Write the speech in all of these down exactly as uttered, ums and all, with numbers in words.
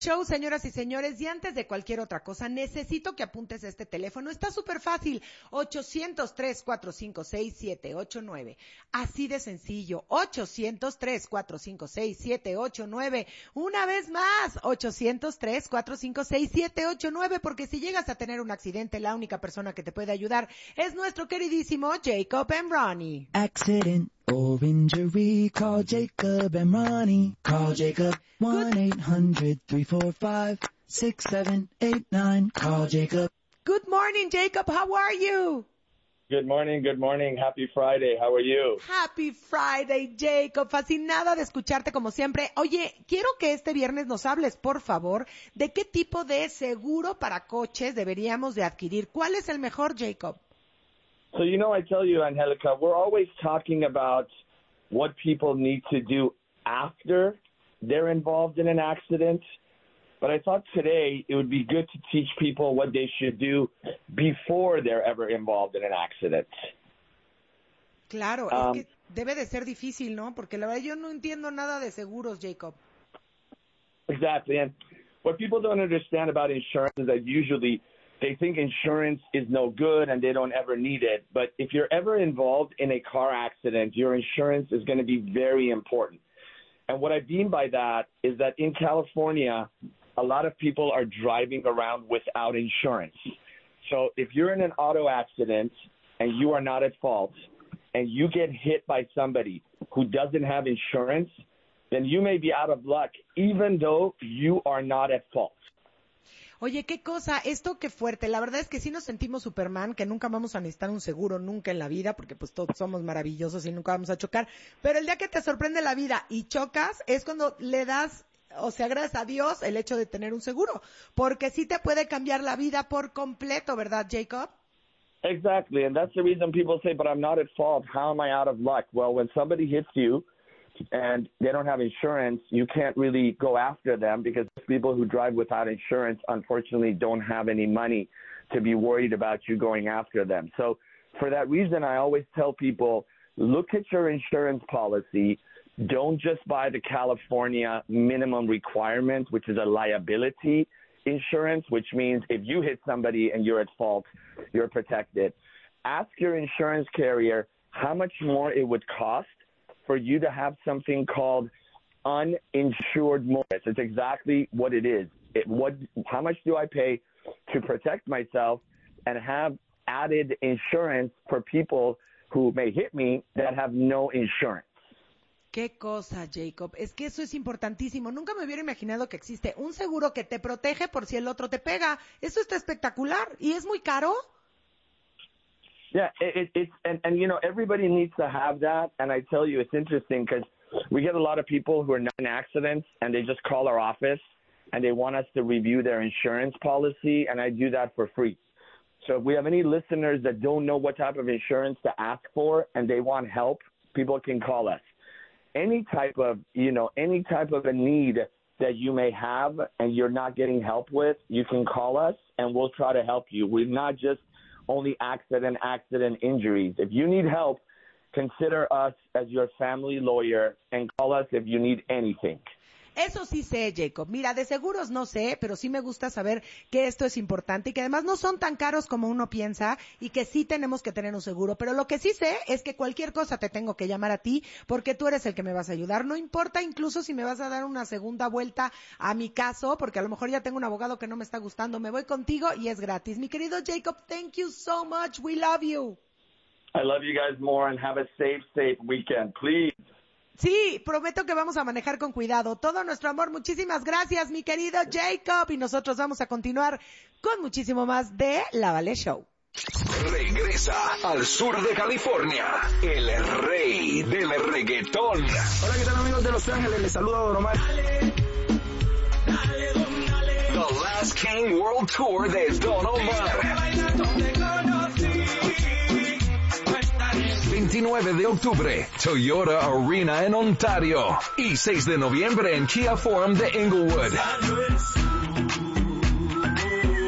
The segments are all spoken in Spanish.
Show, señoras y señores, y antes de cualquier otra cosa, necesito que apuntes este teléfono. Está súper fácil, ochocientos tres, cuatrocientos cincuenta y seis, setenta y ocho nueve. Así de sencillo, ochocientos tres, cuatrocientos cincuenta y seis, setenta y ocho nueve. Una vez más, ochocientos tres, cuatrocientos cincuenta y seis, setenta y ocho nueve, porque si llegas a tener un accidente, la única persona que te puede ayudar es nuestro queridísimo Jacob and Ronnie. Accident or injury, call Jacob and Ronnie. Call Jacob, one eight hundred, three four five, six seven eight nine. Call Jacob. Good morning, Jacob. How are you? Good morning, good morning. Happy Friday. How are you? Happy Friday, Jacob. Fascinada de escucharte como siempre. Oye, quiero que este viernes nos hables, por favor, de qué tipo de seguro para coches deberíamos de adquirir. ¿Cuál es el mejor, Jacob? So, you know, I tell you, Angelica, we're always talking about what people need to do after they're involved in an accident. But I thought today it would be good to teach people what they should do before they're ever involved in an accident. Claro, Um, es que debe de ser difícil, ¿no? Porque la verdad yo no entiendo nada de seguros, Jacob. Exactly. And what people don't understand about insurance is that usually they think insurance is no good and they don't ever need it. But if you're ever involved in a car accident, your insurance is going to be very important. And what I mean by that is that in California, a lot of people are driving around without insurance. So if you're in an auto accident and you are not at fault and you get hit by somebody who doesn't have insurance, then you may be out of luck even though you are not at fault. Oye, qué cosa, esto qué fuerte. La verdad es que sí nos sentimos Superman, que nunca vamos a necesitar un seguro nunca en la vida, porque pues todos somos maravillosos y nunca vamos a chocar. Pero el día que te sorprende la vida y chocas, es cuando le das, o sea, gracias a Dios, el hecho de tener un seguro. Porque sí te puede cambiar la vida por completo, ¿verdad, Jacob? Exactly, and that's the reason people say, but I'm not at fault. How am I out of luck? Well, when somebody hits you and they don't have insurance, you can't really go after them because people who drive without insurance, unfortunately, don't have any money to be worried about you going after them. So for that reason, I always tell people, look at your insurance policy. Don't just buy the California minimum requirement, which is a liability insurance, which means if you hit somebody and you're at fault, you're protected. Ask your insurance carrier how much more it would cost for you to have something called uninsured motorist. It's exactly what it is. It, what, how much do I pay to protect myself and have added insurance for people who may hit me that have no insurance? Qué cosa, Jacob. Es que eso es importantísimo. Nunca me hubiera imaginado que existe un seguro que te protege por si el otro te pega. Eso está espectacular. ¿Y es muy caro? Yeah, it, it, it's and, and you know everybody needs to have that. And I tell you, it's interesting because we get a lot of people who are not in accidents and they just call our office and they want us to review their insurance policy, and I do that for free. So if we have any listeners that don't know what type of insurance to ask for and they want help, people can call us. Any type of, you know, any type of a need that you may have and you're not getting help with, you can call us and we'll try to help you. We're not just only accident, accident injuries. If you need help, consider us as your family lawyer and call us if you need anything. Eso sí sé, Jacob. Mira, de seguros no sé, pero sí me gusta saber que esto es importante y que además no son tan caros como uno piensa y que sí tenemos que tener un seguro. Pero lo que sí sé es que cualquier cosa te tengo que llamar a ti porque tú eres el que me vas a ayudar. No importa incluso si me vas a dar una segunda vuelta a mi caso, porque a lo mejor ya tengo un abogado que no me está gustando. Me voy contigo y es gratis. Mi querido Jacob, thank you so much. We love you. I love you guys more and have a safe, safe weekend, please. Sí, prometo que vamos a manejar con cuidado. Todo nuestro amor, muchísimas gracias, mi querido Jacob. Y nosotros vamos a continuar con muchísimo más de La Vale Show. Regresa al sur de California, el rey del reggaetón. Hola, ¿qué tal, amigos de Los Ángeles? Les saluda Don Omar. The Last King World Tour de Don Omar. veintinueve de octubre, Toyota Arena en Ontario. Y seis de noviembre en Kia Forum de Inglewood. Y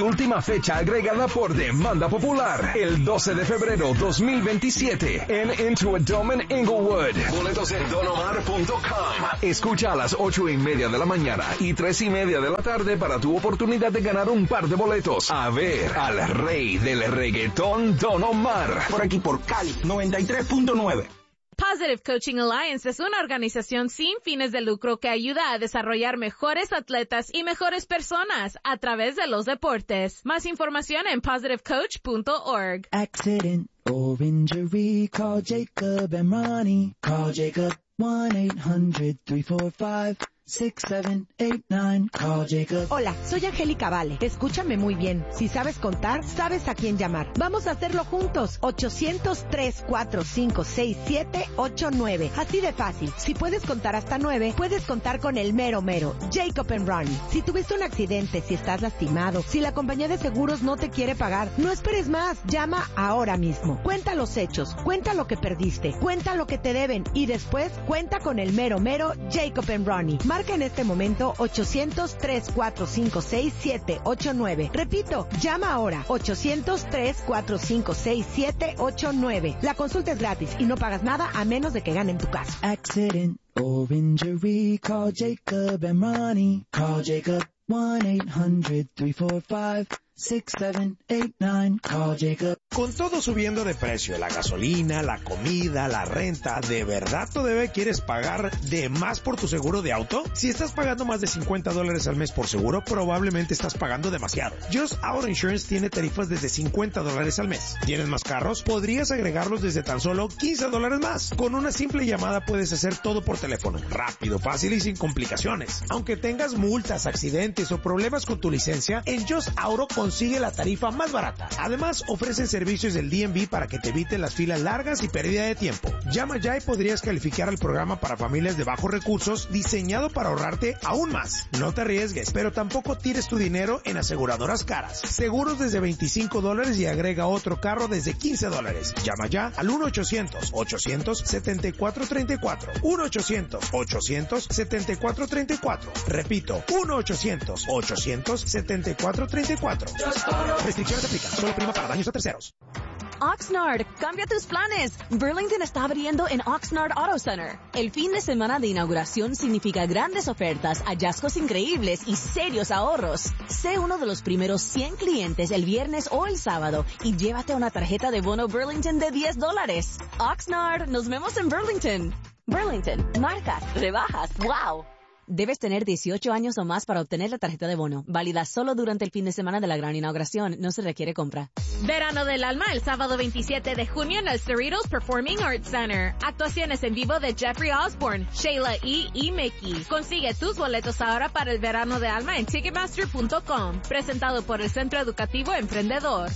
penúltima fecha agregada por demanda popular. El doce de febrero dos mil veintisiete en Intuit Dome en Inglewood. Boletos en don omar punto com. Escucha a las ocho y media de la mañana y tres y media de la tarde para tu oportunidad de ganar un par de boletos a ver al rey del reggaetón, Don Omar. Por aquí por Cali noventa y tres punto nueve. Positive Coaching Alliance es una organización sin fines de lucro que ayuda a desarrollar mejores atletas y mejores personas a través de los deportes. Más información en positive coach punto org. Accident or injury, call Jacob and Ronnie. Call Jacob one eight hundred three four five six seven eight nine. Call Jacob. Hola, soy Angélica Vale. Escúchame muy bien. Si sabes contar, sabes a quién llamar. Vamos a hacerlo juntos. ochocientos tres cuatro cinco seis siete ocho nueve. Así de fácil. Si puedes contar hasta nueve, puedes contar con el mero mero. Jacob and Ronnie. Si tuviste un accidente, si estás lastimado, si la compañía de seguros no te quiere pagar, no esperes más. Llama ahora mismo. Cuenta los hechos. Cuenta lo que perdiste. Cuenta lo que te deben. Y después, cuenta con el mero mero Jacob and Ronnie. Marca en este momento ochocientos tres cuatro cinco seis siete ocho nueve. Repito, llama ahora ochocientos tres cuatro cinco seis siete ocho nueve. La consulta es gratis y no pagas nada a menos de que ganen tu caso. Accident or injury, call Jacob and Ronnie. Call Jacob one eight hundred three four five six seven eight nine. Call Jacob. Con todo subiendo de precio, la gasolina, la comida, la renta, ¿de verdad todavía quieres pagar de más por tu seguro de auto? Si estás pagando más de cincuenta dólares al mes por seguro, probablemente estás pagando demasiado. Just Auto Insurance tiene tarifas desde cincuenta dólares al mes. ¿Tienes más carros? Podrías agregarlos desde tan solo quince dólares más. Con una simple llamada puedes hacer todo por teléfono, rápido, fácil y sin complicaciones. Aunque tengas multas, accidentes o problemas con tu licencia, en Just Auto consigue la tarifa más barata. Además, ofrecen servicios del D M V para que te eviten las filas largas y pérdida de tiempo. Llama ya y podrías calificar al programa para familias de bajos recursos diseñado para ahorrarte aún más. No te arriesgues, pero tampoco tires tu dinero en aseguradoras caras. Seguros desde veinticinco dólares y agrega otro carro desde quince dólares. Llama ya al uno ochocientos ochocientos setenta y cuatro treinta y cuatro. uno ochocientos ochocientos setenta y cuatro treinta y cuatro. Repito, uno ochocientos ochocientos setenta y cuatro treinta y cuatro. Restricciones aplican. Solo prima para daños a terceros. Oxnard, cambia tus planes. Burlington está abriendo en Oxnard Auto Center. El fin de semana de inauguración significa grandes ofertas, hallazgos increíbles y serios ahorros. Sé uno de los primeros cien clientes el viernes o el sábado y llévate una tarjeta de bono Burlington de diez dólares. Oxnard, nos vemos en Burlington. Burlington, marcas, rebajas, wow. Debes tener dieciocho años o más para obtener la tarjeta de bono. Válida solo durante el fin de semana de la gran inauguración. No se requiere compra. Verano del Alma el sábado veintisiete de junio en el Cerritos Performing Arts Center. Actuaciones en vivo de Jeffrey Osborne, Sheila E. y Mickey. Consigue tus boletos ahora para el Verano de Alma en ticketmaster punto com. Presentado por el Centro Educativo Emprendedor.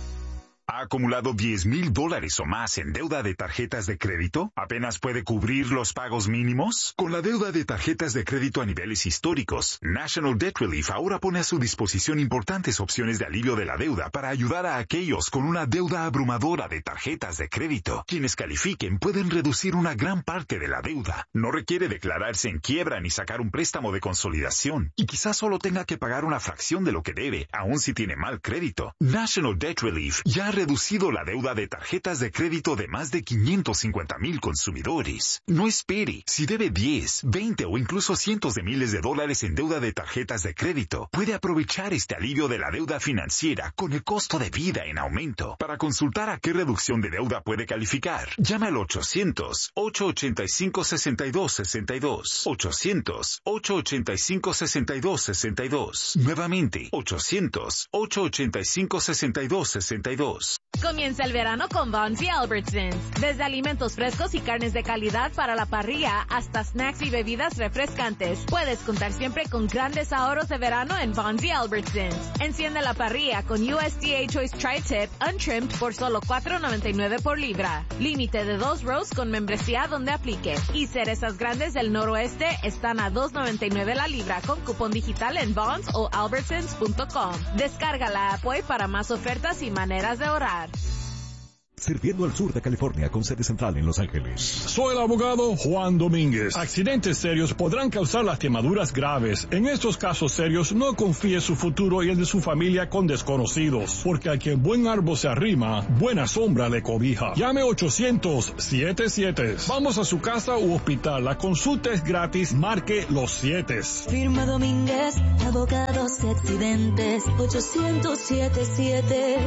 ¿Ha acumulado diez mil dólares o más en deuda de tarjetas de crédito? ¿Apenas puede cubrir los pagos mínimos? Con la deuda de tarjetas de crédito a niveles históricos, National Debt Relief ahora pone a su disposición importantes opciones de alivio de la deuda para ayudar a aquellos con una deuda abrumadora de tarjetas de crédito. Quienes califiquen pueden reducir una gran parte de la deuda. No requiere declararse en quiebra ni sacar un préstamo de consolidación. Y quizás solo tenga que pagar una fracción de lo que debe, aun si tiene mal crédito. National Debt Relief ya ha reducido la deuda de tarjetas de crédito de más de quinientos cincuenta mil consumidores. No espere. Si debe diez, veinte o incluso cientos de miles de dólares en deuda de tarjetas de crédito, puede aprovechar este alivio de la deuda financiera con el costo de vida en aumento. Para consultar a qué reducción de deuda puede calificar, llama al ochocientos, ocho ochenta y cinco, sesenta y dos sesenta y dos. ochocientos, ocho ochenta y cinco, sesenta y dos sesenta y dos. Nuevamente, ochocientos, ocho ochenta y cinco, sesenta y dos sesenta y dos. Comienza el verano con Vons y Albertsons. Desde alimentos frescos y carnes de calidad para la parrilla hasta snacks y bebidas refrescantes. Puedes contar siempre con grandes ahorros de verano en Vons y Albertsons. Enciende la parrilla con U S D A Choice Tri-Tip Untrimmed por solo cuatro noventa y nueve por libra. Límite de dos rows con membresía donde aplique. Y cerezas grandes del noroeste están a dos noventa y nueve la libra con cupón digital en Vons o albertsons punto com. Descarga la app hoy para más ofertas y maneras de ahorrar. Sirviendo al sur de California con sede central en Los Ángeles. Soy el abogado Juan Domínguez. Accidentes serios podrán causar lastimaduras graves. En estos casos serios, no confíe su futuro y el de su familia con desconocidos, porque a quien buen árbol se arrima, buena sombra le cobija. Llame ochocientos setenta y siete. Vamos a su casa u hospital. La consulta es gratis. Marque los siete. Firma Domínguez, abogados de accidentes. ochocientos setenta y siete.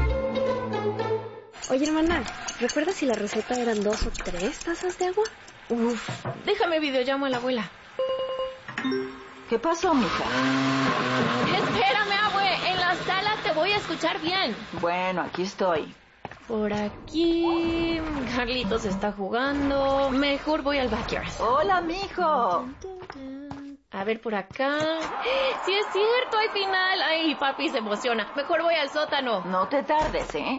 Oye, hermana, ¿recuerdas si la receta eran dos o tres tazas de agua? Uf, déjame videollamo a la abuela. ¿Qué pasó, mija? Espérame, abue, en la sala te voy a escuchar bien. Bueno, aquí estoy. Por aquí... Carlitos está jugando. Mejor voy al backyard. Hola, mijo. A ver, por acá... ¡Sí es cierto, hay final! Ay, papi se emociona. Mejor voy al sótano. No te tardes, ¿eh?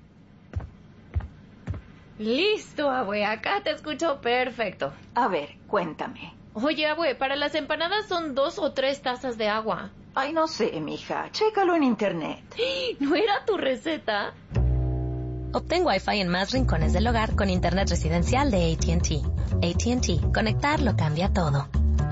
Listo, abue, acá te escucho perfecto. A ver, cuéntame. Oye, abue, para las empanadas son dos o tres tazas de agua. Ay, no sé, mija, chécalo en internet. ¿No era tu receta? Obtén Wi-Fi en más rincones del hogar con internet residencial de A T and T. A T and T, conectar lo cambia todo.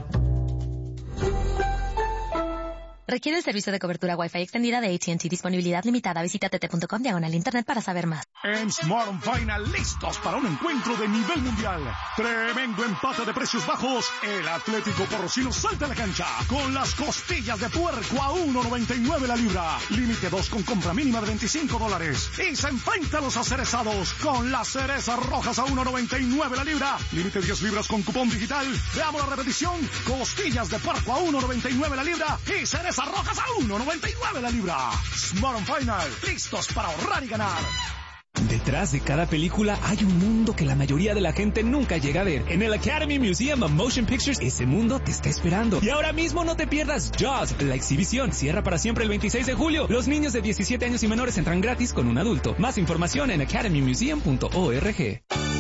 Requiere el servicio de cobertura Wi-Fi extendida de A T and T. Disponibilidad limitada. Visita t t punto com diagonal internet para saber más. En Smart and Final, listos para un encuentro de nivel mundial. Tremendo empate de precios bajos. El Atlético Porrocino salta a la cancha con las costillas de puerco a uno noventa y nueve la libra. Límite dos con compra mínima de veinticinco dólares. Y se enfrenta a los acerezados con las cerezas rojas a uno noventa y nueve la libra. Límite diez libras con cupón digital. Veamos la repetición. Costillas de puerco a uno noventa y nueve la libra. Y cerezas rojas a uno noventa y nueve la libra. Smart and Final, listos para ahorrar y ganar. Detrás de cada película hay un mundo que la mayoría de la gente nunca llega a ver. En el Academy Museum of Motion Pictures, ese mundo te está esperando. Y ahora mismo no te pierdas Jaws, la exhibición. Cierra para siempre el veintiséis de julio. Los niños de diecisiete años y menores entran gratis con un adulto. Más información en academy museum punto org.